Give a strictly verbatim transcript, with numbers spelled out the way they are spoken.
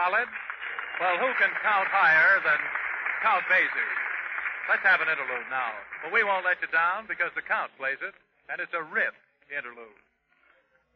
solid? Well, who can count higher than Count Basie? Let's have an interlude now. But we won't let you down because the Count plays it, and it's a rip interlude.